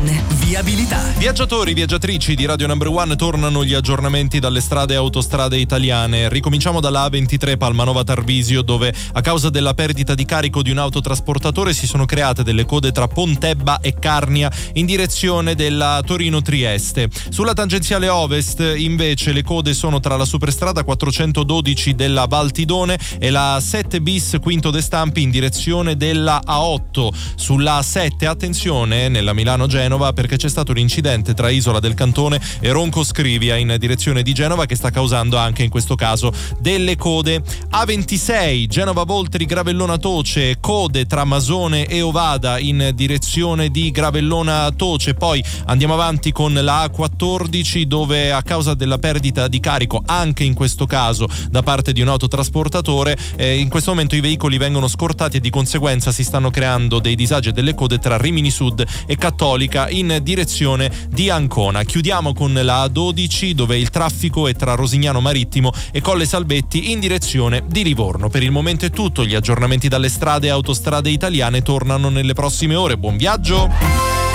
One. Viabilità. Viaggiatori, viaggiatrici di Radio Number One, tornano gli aggiornamenti dalle strade e autostrade italiane. Ricominciamo dalla A23 Palmanova Tarvisio, dove a causa della perdita di carico di un autotrasportatore si sono create delle code tra Pontebba e Carnia in direzione della Torino-Trieste. Sulla tangenziale ovest invece le code sono tra la superstrada 412 della Valtidone e la 7 bis Quinto De Stampi in direzione della A8. Sulla A7 attenzione nella Milano-Genova, perché c'è stato un incidente tra Isola del Cantone e Ronco Scrivia in direzione di Genova che sta causando anche in questo caso delle code. A26 Genova-Voltri Gravellona Toce, code tra Masone e Ovada in direzione di Gravellona Toce. Poi andiamo avanti con la A14, dove a causa della perdita di carico anche in questo caso da parte di un autotrasportatore in questo momento i veicoli vengono scortati e di conseguenza si stanno creando dei disagi e delle code tra Rimini Sud e Cattolica in direzione di Ancona. Chiudiamo con la A12, dove il traffico è tra Rosignano Marittimo e Colle Salvetti in direzione di Livorno. Per il momento è tutto, gli aggiornamenti dalle strade e autostrade italiane tornano nelle prossime ore. Buon viaggio!